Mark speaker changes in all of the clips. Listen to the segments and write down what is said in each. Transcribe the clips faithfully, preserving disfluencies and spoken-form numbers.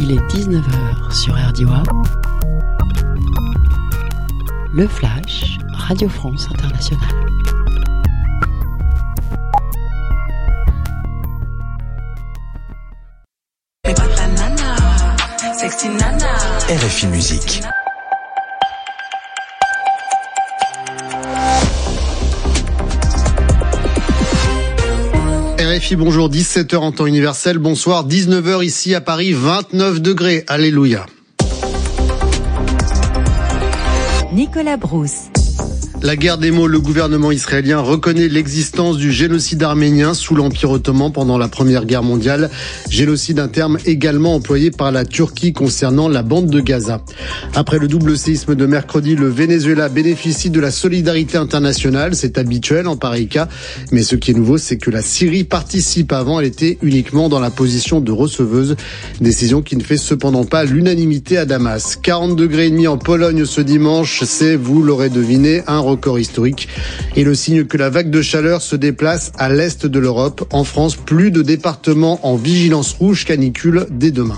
Speaker 1: Il est dix-neuf heures sur R D W. Le Flash, Radio France Internationale.
Speaker 2: R F I Musique.
Speaker 3: R F I, bonjour, dix-sept heures en temps universel, bonsoir, dix-neuf heures ici à Paris, vingt-neuf degrés, alléluia.
Speaker 4: Nicolas Brousse.
Speaker 3: La guerre des mots, le gouvernement israélien reconnaît l'existence du génocide arménien sous l'Empire ottoman pendant la Première Guerre mondiale. Génocide, un terme également employé par la Turquie concernant la bande de Gaza. Après le double séisme de mercredi, le Venezuela bénéficie de la solidarité internationale. C'est habituel en pareil cas. Mais ce qui est nouveau, c'est que la Syrie participe. Avant, elle était uniquement dans la position de receveuse. Décision qui ne fait cependant pas l'unanimité à Damas. quarante degrés et demi en Pologne ce dimanche. C'est, vous l'aurez deviné, un record historique et le signe que la vague de chaleur se déplace à l'est de l'Europe. En France, plus de départements en vigilance rouge canicule dès demain.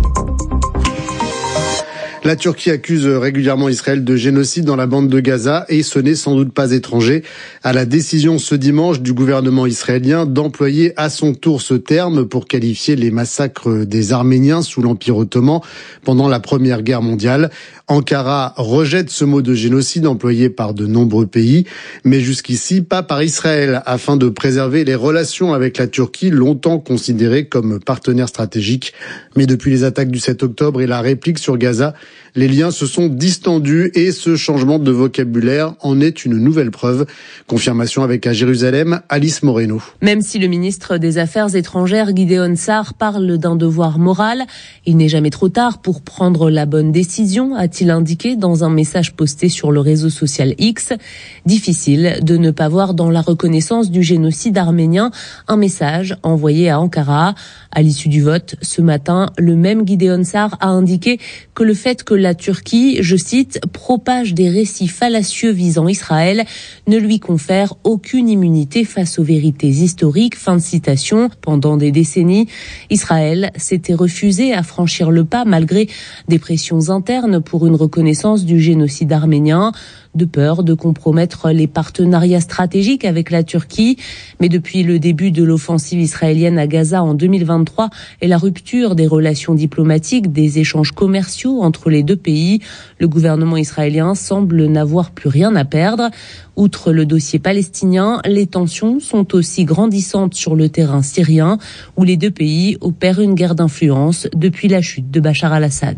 Speaker 3: La Turquie accuse régulièrement Israël de génocide dans la bande de Gaza et ce n'est sans doute pas étranger à la décision ce dimanche du gouvernement israélien d'employer à son tour ce terme pour qualifier les massacres des Arméniens sous l'Empire ottoman pendant la Première Guerre mondiale. Ankara rejette ce mot de génocide employé par de nombreux pays, mais jusqu'ici pas par Israël, afin de préserver les relations avec la Turquie, longtemps considérée comme partenaire stratégique. Mais depuis les attaques du sept octobre et la réplique sur Gaza, les liens se sont distendus et ce changement de vocabulaire en est une nouvelle preuve. Confirmation avec à Jérusalem, Alice Moreno.
Speaker 5: Même si le ministre des Affaires étrangères, Gideon Sa'ar, parle d'un devoir moral, il n'est jamais trop tard pour prendre la bonne décision, a-t-il indiqué dans un message posté sur le réseau social X. Difficile de ne pas voir dans la reconnaissance du génocide arménien un message envoyé à Ankara. À l'issue du vote, ce matin, le même Gideon Sa'ar a indiqué que le fait que la Turquie, je cite, propage des récits fallacieux visant Israël ne lui confère aucune immunité face aux vérités historiques. Fin de citation. Pendant des décennies, Israël s'était refusé à franchir le pas malgré des pressions internes pour une reconnaissance du génocide arménien, de peur de compromettre les partenariats stratégiques avec la Turquie. Mais depuis le début de l'offensive israélienne à Gaza en deux mille vingt-trois et la rupture des relations diplomatiques, des échanges commerciaux entre les deux pays, le gouvernement israélien semble n'avoir plus rien à perdre. Outre le dossier palestinien, les tensions sont aussi grandissantes sur le terrain syrien, où les deux pays opèrent une guerre d'influence depuis la chute de Bachar al-Assad.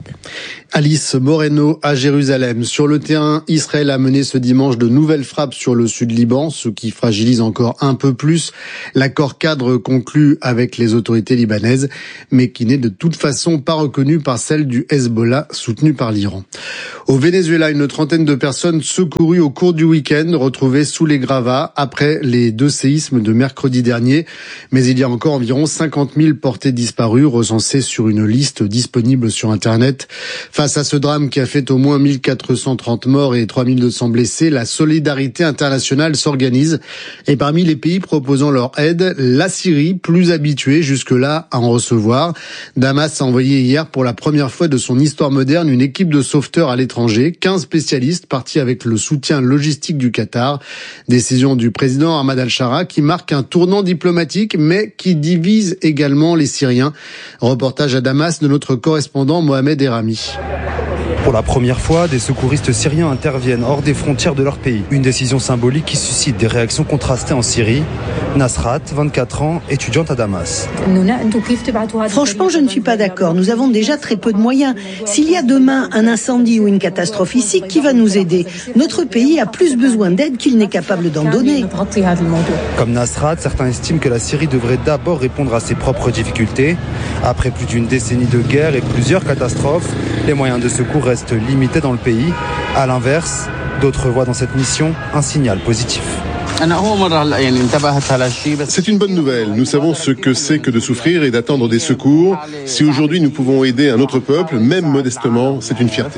Speaker 3: Alice Moreno à Jérusalem. Sur le terrain, Israël a mené ce dimanche de nouvelles frappes sur le sud Liban, ce qui fragilise encore un peu plus l'accord cadre conclu avec les autorités libanaises, mais qui n'est de toute façon pas reconnu par celle du Hezbollah, soutenu par l'Iran. Au Venezuela, une trentaine de personnes secourues au cours du week-end, retrouvées sous les gravats après les deux séismes de mercredi dernier. Mais il y a encore environ cinquante mille portés disparus recensés sur une liste disponible sur Internet. Face à ce drame qui a fait au moins mille quatre cent trente morts et trois mille deux cents blessés, la solidarité internationale s'organise. Et parmi les pays proposant leur aide, la Syrie, plus habituée jusque-là à en recevoir. Damas a envoyé hier pour la première fois de son histoire moderne une équipe de sauveteurs à l'étranger, quinze spécialistes partis avec le soutien logistique du Qatar. Décision du président Ahmad al-Shara qui marque un tournant diplomatique mais qui divise également les Syriens. Reportage à Damas de notre correspondant Mohamed Erami.
Speaker 6: Pour la première fois, des secouristes syriens interviennent hors des frontières de leur pays. Une décision symbolique qui suscite des réactions contrastées en Syrie. Nasrat, vingt-quatre ans, étudiante à Damas.
Speaker 7: Franchement, je ne suis pas d'accord. Nous avons déjà très peu de moyens. S'il y a demain un incendie ou une catastrophe ici, qui va nous aider ? Notre pays a plus besoin d'aide qu'il n'est capable d'en donner.
Speaker 6: Comme Nasrat, certains estiment que la Syrie devrait d'abord répondre à ses propres difficultés. Après plus d'une décennie de guerre et plusieurs catastrophes, les moyens de secours restent limités dans le pays. À l'inverse, d'autres voient dans cette mission un signal positif.
Speaker 8: C'est une bonne nouvelle. Nous savons ce que c'est que de souffrir et d'attendre des secours. Si aujourd'hui nous pouvons aider un autre peuple, même modestement, c'est une fierté.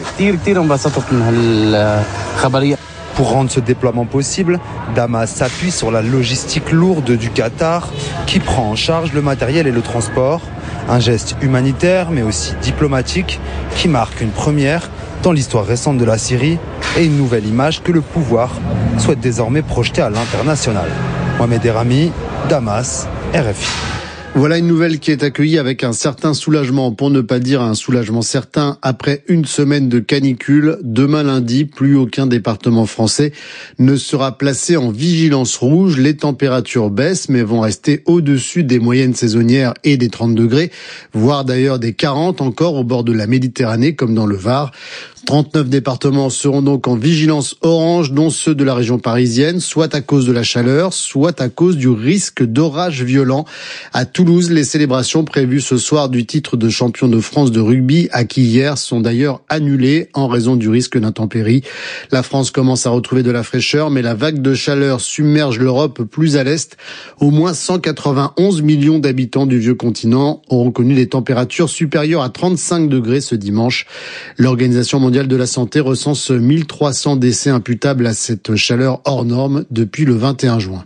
Speaker 6: Pour rendre ce déploiement possible, Damas s'appuie sur la logistique lourde du Qatar qui prend en charge le matériel et le transport. Un geste humanitaire mais aussi diplomatique qui marque une première dans l'histoire récente de la Syrie et une nouvelle image que le pouvoir souhaite désormais projeter à l'international. Mohamed Erami, Damas, R F I.
Speaker 3: Voilà une nouvelle qui est accueillie avec un certain soulagement, pour ne pas dire un soulagement certain, après une semaine de canicule. Demain lundi, plus aucun département français ne sera placé en vigilance rouge. Les températures baissent, mais vont rester au-dessus des moyennes saisonnières et des trente degrés, voire d'ailleurs des quarante encore au bord de la Méditerranée, comme dans le Var. trente-neuf départements seront donc en vigilance orange, dont ceux de la région parisienne, soit à cause de la chaleur, soit à cause du risque d'orage violent. À Toulouse, les célébrations prévues ce soir du titre de champion de France de rugby, acquis hier, sont d'ailleurs annulées en raison du risque d'intempéries. La France commence à retrouver de la fraîcheur, mais la vague de chaleur submerge l'Europe plus à l'est. Au moins cent quatre-vingt-onze millions d'habitants du vieux continent auront connu des températures supérieures à trente-cinq degrés ce dimanche. L'Organisation mondiale de la santé recense mille trois cents décès imputables à cette chaleur hors norme depuis le vingt et un juin.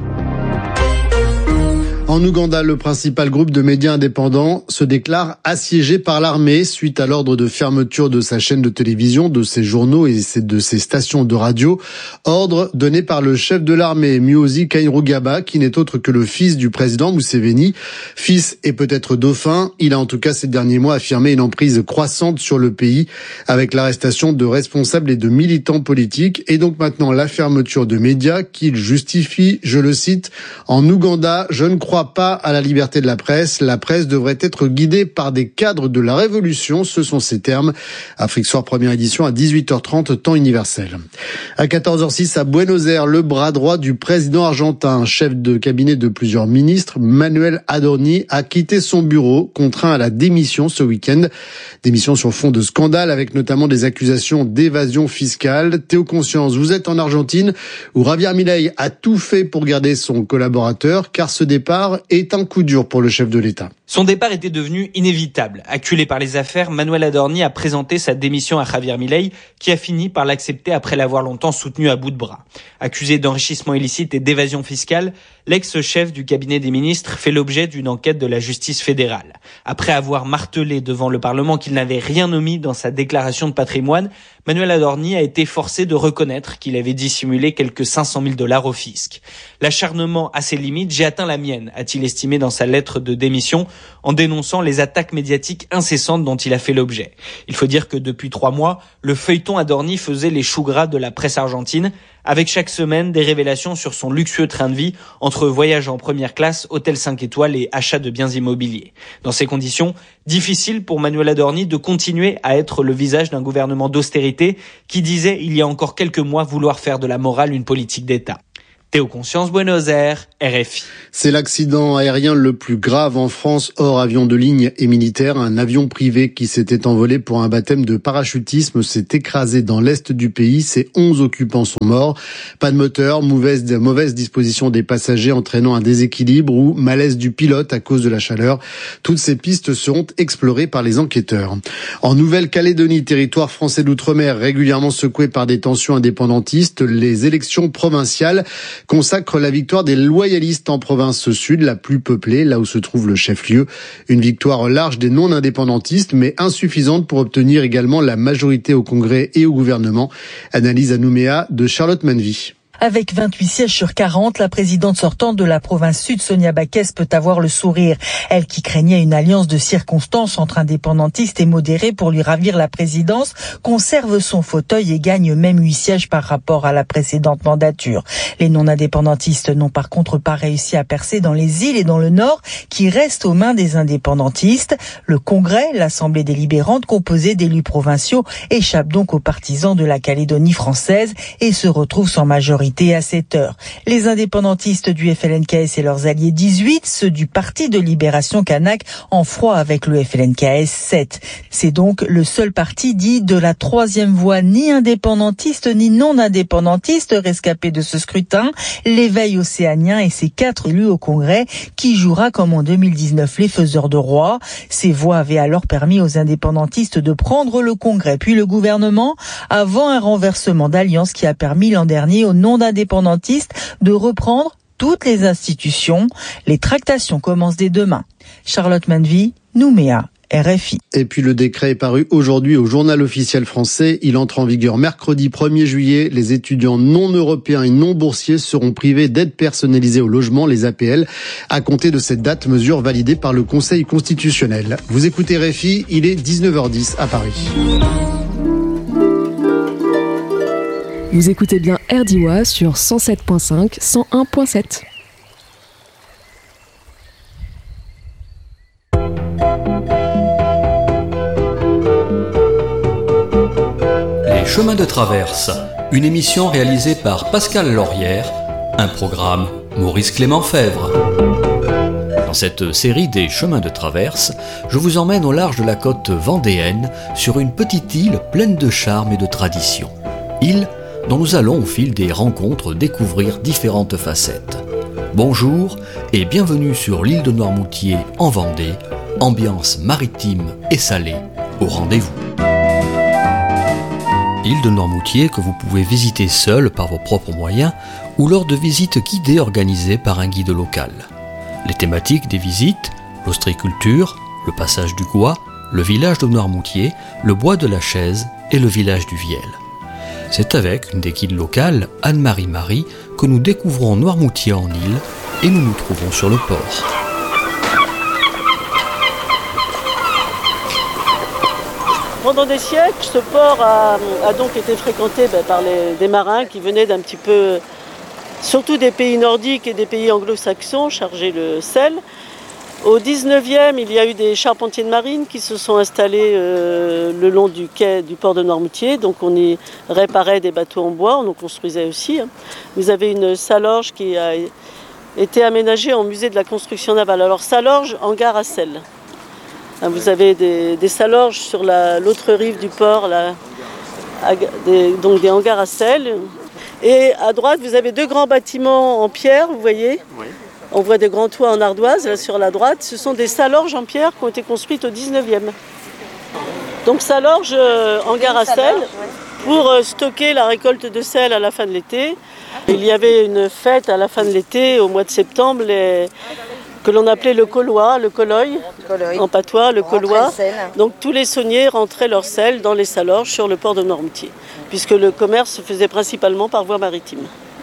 Speaker 3: En Ouganda, le principal groupe de médias indépendants se déclare assiégé par l'armée suite à l'ordre de fermeture de sa chaîne de télévision, de ses journaux et de ses stations de radio. Ordre donné par le chef de l'armée, Muhoozi Kainerugaba, qui n'est autre que le fils du président Museveni. Fils et peut-être dauphin, il a en tout cas ces derniers mois affirmé une emprise croissante sur le pays avec l'arrestation de responsables et de militants politiques et donc maintenant la fermeture de médias qu'il justifie, je le cite, « En Ouganda, je ne crois pas à la liberté de la presse. La presse devrait être guidée par des cadres de la révolution. » Ce sont ces termes. Afrique Soir, première édition à dix-huit heures trente, temps universel. À quatorze heures six, à Buenos Aires, le bras droit du président argentin, chef de cabinet de plusieurs ministres, Manuel Adorni, a quitté son bureau, contraint à la démission ce week-end. Démission sur fond de scandale, avec notamment des accusations d'évasion fiscale. Théo Conscience, vous êtes en Argentine, où Javier Milei a tout fait pour garder son collaborateur, car ce départ est un coup dur pour le chef de l'État.
Speaker 9: Son départ était devenu inévitable. Acculé par les affaires, Manuel Adorni a présenté sa démission à Javier Milei, qui a fini par l'accepter après l'avoir longtemps soutenu à bout de bras. Accusé d'enrichissement illicite et d'évasion fiscale, l'ex-chef du cabinet des ministres fait l'objet d'une enquête de la justice fédérale. Après avoir martelé devant le Parlement qu'il n'avait rien omis dans sa déclaration de patrimoine, Manuel Adorni a été forcé de reconnaître qu'il avait dissimulé quelques cinq cent mille dollars au fisc. L'acharnement a ses limites, j'ai atteint la mienne, a-t-il estimé dans sa lettre de démission, en dénonçant les attaques médiatiques incessantes dont il a fait l'objet. Il faut dire que depuis trois mois, le feuilleton Adorni faisait les choux gras de la presse argentine, avec chaque semaine des révélations sur son luxueux train de vie entre voyages en première classe, hôtel cinq étoiles et achat de biens immobiliers. Dans ces conditions, difficile pour Manuel Adorni de continuer à être le visage d'un gouvernement d'austérité qui disait il y a encore quelques mois vouloir faire de la morale une politique d'État. Théo Conscience, Buenos Aires, R F I.
Speaker 3: C'est l'accident aérien le plus grave en France, hors avion de ligne et militaire. Un avion privé qui s'était envolé pour un baptême de parachutisme s'est écrasé dans l'est du pays. Ses onze occupants sont morts. Pas de moteur, mauvaise, mauvaise disposition des passagers entraînant un déséquilibre ou malaise du pilote à cause de la chaleur. Toutes ces pistes seront explorées par les enquêteurs. En Nouvelle-Calédonie, territoire français d'outre-mer régulièrement secoué par des tensions indépendantistes, les élections provinciales consacre la victoire des loyalistes en province sud, la plus peuplée, là où se trouve le chef-lieu. Une victoire large des non-indépendantistes, mais insuffisante pour obtenir également la majorité au Congrès et au gouvernement. Analyse à Nouméa de Charlotte Manvy.
Speaker 10: Avec vingt-huit sièges sur quarante, la présidente sortante de la province sud, Sonia Backes, peut avoir le sourire. Elle qui craignait une alliance de circonstances entre indépendantistes et modérés pour lui ravir la présidence, conserve son fauteuil et gagne même huit sièges par rapport à la précédente mandature. Les non-indépendantistes n'ont par contre pas réussi à percer dans les îles et dans le nord, qui restent aux mains des indépendantistes. Le Congrès, l'Assemblée délibérante composée d'élus provinciaux, échappe donc aux partisans de la Calédonie française et se retrouve sans majorité à cette heure. Les indépendantistes du F L N K S et leurs alliés dix-huit, ceux du Parti de Libération Kanak en froid avec le F L N K S sept. C'est donc le seul parti dit de la troisième voie, ni indépendantiste ni non indépendantiste rescapé de ce scrutin, l'Éveil océanien et ses quatre élus au Congrès qui jouera comme en deux mille dix-neuf les faiseurs de rois. Ces voix avaient alors permis aux indépendantistes de prendre le Congrès puis le gouvernement avant un renversement d'alliance qui a permis l'an dernier aux non indépendantistes de reprendre toutes les institutions. Les tractations commencent dès demain. Charlotte Manvy, Nouméa, R F I.
Speaker 3: Et puis le décret est paru aujourd'hui au Journal officiel français. Il entre en vigueur mercredi premier juillet. Les étudiants non européens et non boursiers seront privés d'aide personnalisée au logement, les A P L, à compter de cette date, mesure validée par le Conseil constitutionnel. Vous écoutez R F I, il est dix-neuf heures dix à Paris.
Speaker 11: Vous écoutez bien R D I W A sur cent sept virgule cinq, cent un virgule sept.
Speaker 12: Les chemins de traverse, une émission réalisée par Pascal Laurière, un programme Maurice Clément Fèvre. Dans cette série des chemins de traverse, je vous emmène au large de la côte vendéenne sur une petite île pleine de charme et de tradition. Île dont nous allons au fil des rencontres découvrir différentes facettes. Bonjour et bienvenue sur l'île de Noirmoutier en Vendée, ambiance maritime et salée au rendez-vous. Île de Noirmoutier que vous pouvez visiter seul par vos propres moyens ou lors de visites guidées organisées par un guide local. Les thématiques des visites, l'ostréiculture, le passage du Gois, le village de Noirmoutier, le bois de la Chaise et le village du Viel. C'est avec une des guides locales, Anne-Marie Marie, que nous découvrons Noirmoutier en île et nous nous trouvons sur le port.
Speaker 13: Pendant des siècles, ce port a, a donc été fréquenté ben, par les, des marins qui venaient d'un petit peu, surtout des pays nordiques et des pays anglo-saxons, charger le sel. Au dix-neuvième, il y a eu des charpentiers de marine qui se sont installés euh, le long du quai du port de Noirmoutier. Donc on y réparait des bateaux en bois, on en construisait aussi. Hein. Vous avez une salorge qui a été aménagée en musée de la construction navale. Alors salorge, hangar à sel. Vous avez des, des salorges sur la, l'autre rive du port, là, des, donc des hangars à sel. Et à droite, vous avez deux grands bâtiments en pierre, vous voyez. Oui. On voit des grands toits en ardoise, là sur la droite. Ce sont des salorges en pierre qui ont été construites au dix-neuvième. Donc salorges, euh, hangars à sel, pour euh, stocker la récolte de sel à la fin de l'été. Il y avait une fête à la fin de l'été, au mois de septembre, les... que l'on appelait le colois, le coloy, en patois, le colois. Donc tous les sauniers rentraient leur sel dans les salorges sur le port de Noirmoutier, puisque le commerce se faisait principalement par voie maritime,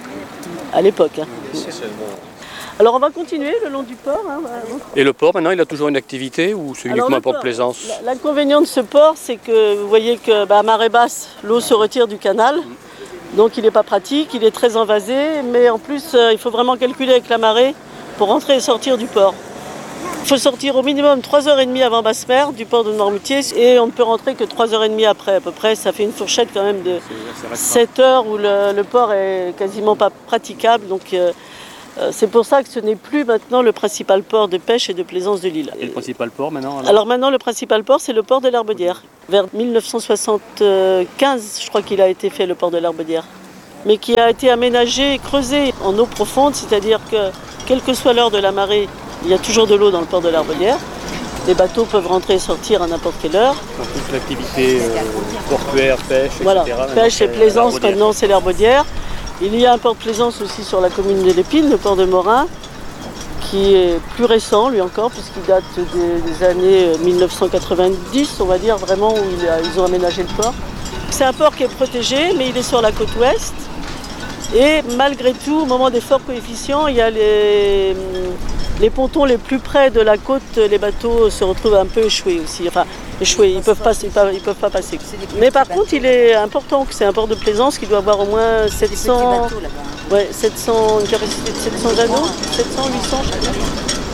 Speaker 13: à l'époque. Hein. Alors on va continuer le long du port. Hein.
Speaker 14: Et le port, maintenant, il a toujours une activité ou c'est uniquement un port de plaisance ?
Speaker 13: L'inconvénient de ce port, c'est que vous voyez que bah, à marée basse, l'eau se retire du canal. Donc il n'est pas pratique, il est très envasé, mais en plus, euh, il faut vraiment calculer avec la marée pour rentrer et sortir du port. Il faut sortir au minimum trois heures trente avant basse mer du port de Noirmoutier et on ne peut rentrer que trois heures trente après à peu près. Ça fait une fourchette quand même de sept heures où le, le port est quasiment pas praticable. Donc euh, c'est pour ça que ce n'est plus maintenant le principal port de pêche et de plaisance de l'île.
Speaker 14: Et le principal port maintenant alors,
Speaker 13: alors maintenant le principal port c'est le port de l'Herbedière. Vers dix-neuf cent soixante-quinze je crois qu'il a été fait le port de l'Herbedière. Mais qui a été aménagé et creusé en eau profonde, c'est-à-dire que quelle que soit l'heure de la marée, il y a toujours de l'eau dans le port de l'Herbedière. Les bateaux peuvent rentrer et sortir à n'importe quelle heure.
Speaker 14: Donc toute l'activité euh, portuaire, pêche,
Speaker 13: voilà,
Speaker 14: et cetera.
Speaker 13: Pêche et plaisance, maintenant c'est l'Herbedière. Il y a un port de plaisance aussi sur la commune de Lépine, le port de Morin, qui est plus récent lui encore, puisqu'il date des, des années dix-neuf cent quatre-vingt-dix, on va dire vraiment, où il a, ils ont aménagé le port. C'est un port qui est protégé, mais il est sur la côte ouest. Et malgré tout, au moment des forts coefficients, il y a les, les pontons les plus près de la côte, les bateaux se retrouvent un peu échoués aussi. Enfin, échoués, ils ne peuvent, peuvent, peuvent pas passer. Mais par contre, il est important que c'est un port de plaisance qui doit avoir au moins sept cents, ouais, sept cents, une capacité de sept cents anneaux, sept cents, huit cents chacun.